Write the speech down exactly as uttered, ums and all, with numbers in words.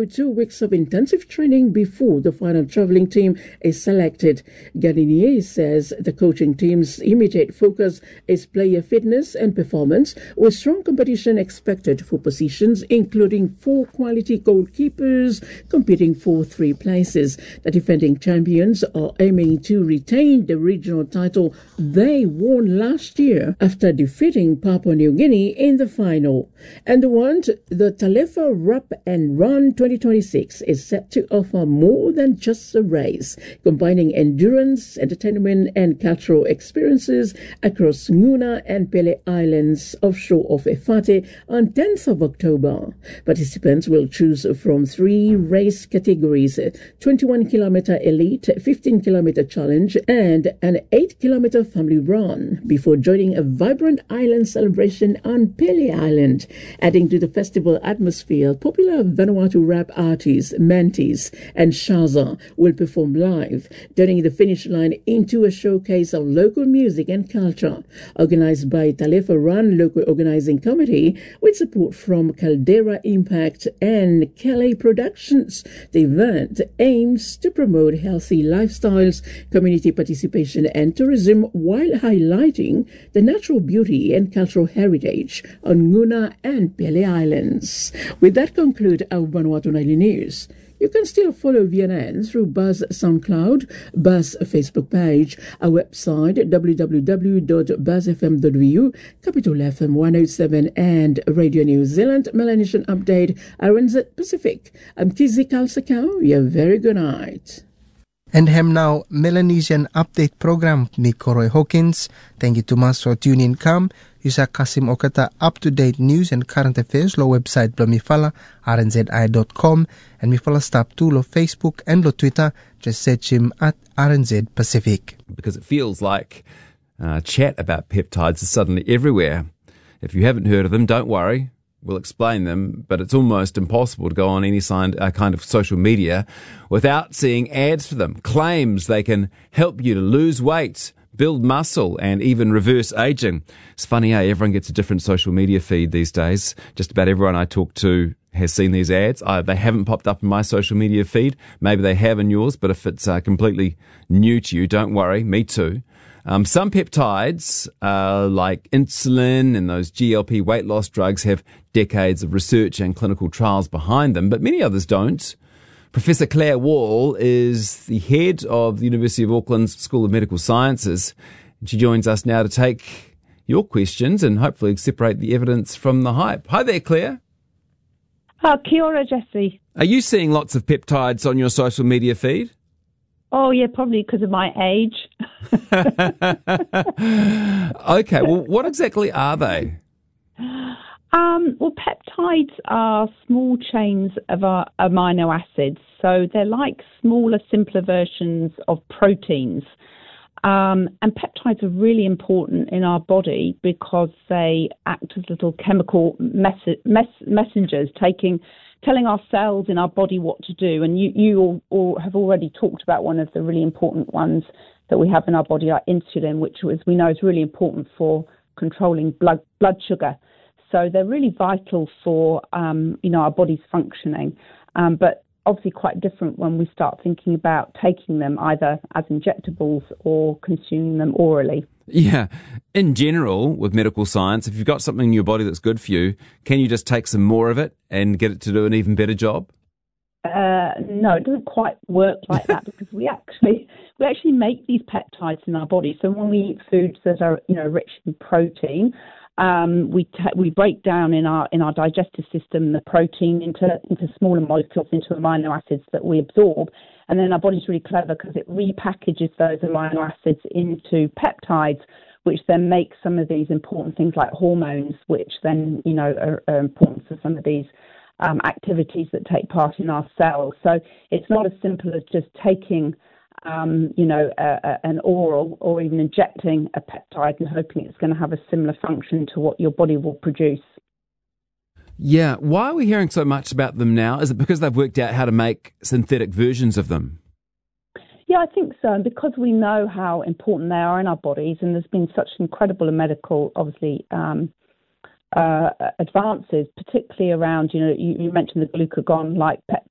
undergo two weeks of intensive training before the final travelling team is selected. Garnier says the coaching team's immediate focus is player fitness and performance, with strong competition expected for positions, including four quality goalkeepers competing for three places. The defending champions are aiming to retain the regional title they won last year after defeating Papua New Guinea in the final. And the one, the Talefa Rap and Run twenty twenty-six is set to offer more than just a race, combining endurance, entertainment and cultural experiences across Nguna and Pele Islands offshore of Efate on tenth of October. Participants will choose from three race categories: twenty-one kilometer elite, fifteen kilometer challenge and an eight kilometer family run, before joining a vibrant island celebration on Pele Island. Adding to the festival atmosphere, popular Vanuatu rap artists Mantis and Shaza will perform live, turning the finish line into a showcase of local music and culture. Organized by Talefa Run Local Organizing Committee with support from Caldera Impact and Calais Productions, the event aims to promote healthy lifestyles, community participation and tourism while highlighting the natural beauty and cultural heritage on Nguna and Pele Islands. With that conclude our Vanuatu Nightly News. You can still follow V N N through Buzz SoundCloud, Buzz Facebook page, our website w w w dot buzz f m dot v u, Capital F M one oh seven and Radio New Zealand Melanesian Update, R N Z Pacific. I'm Kizzy Kalsakau. You have a very good night. And hem now Melanesian Update program ni Koroy Hawkins. Thank you to mas for tuning come. Yusa Kasim Okata up-to-date news and current affairs lo website blo mifala r n z i dot com and mifala stop to lo Facebook and lo Twitter. Just search him at R N Z Pacific. Because it feels like uh, chat about peptides is suddenly everywhere. If you haven't heard of them, don't worry. We'll explain them, but it's almost impossible to go on any sign, uh, kind of social media without seeing ads for them. Claims they can help you to lose weight, build muscle, and even reverse aging. It's funny, eh? Everyone gets a different social media feed these days. Just about everyone I talk to has seen these ads. I, they haven't popped up in my social media feed. Maybe they have in yours, but if it's uh, completely new to you, don't worry. Me too. Um, some peptides, uh, like insulin and those G L P weight loss drugs, have decades of research and clinical trials behind them, but many others don't. Professor Claire Wall is the head of the University of Auckland's School of Medical Sciences. She joins us now to take your questions and hopefully separate the evidence from the hype. Hi there, Claire. Oh, kia ora, Jesse. Are you seeing lots of peptides on your social media feed? Oh, yeah, probably because of my age. Okay, well, what exactly are they? Um, well, peptides are small chains of uh, amino acids. So they're like smaller, simpler versions of proteins. Um, and peptides are really important in our body because they act as little chemical mes- mes- messengers, taking, telling our cells in our body what to do. And you, you all, all have already talked about one of the really important ones that we have in our body, like insulin, which, as we know, is really important for controlling blood blood sugar. So they're really vital for, um, you know, our body's functioning, um, but obviously quite different when we start thinking about taking them either as injectables or consuming them orally. Yeah. In general, with medical science, if you've got something in your body that's good for you, can you just take some more of it and get it to do an even better job? Uh, no, it doesn't quite work like that because we actually we actually make these peptides in our body. So when we eat foods that are, you know, rich in protein, Um, we t- we break down in our in our digestive system the protein into into smaller molecules, into amino acids that we absorb, and then our body's really clever because it repackages those amino acids into peptides, which then make some of these important things like hormones, which then, you know, are, are important for some of these um, activities that take part in our cells. So it's not as simple as just taking Um, you know, a, a, an oral or even injecting a peptide and hoping it's going to have a similar function to what your body will produce. Yeah. Why are we hearing so much about them now? Is it because they've worked out how to make synthetic versions of them? Yeah, I think so. And because we know how important they are in our bodies, and there's been such incredible medical, obviously, um, uh, advances, particularly around, you know, you, you mentioned the glucagon-like pep-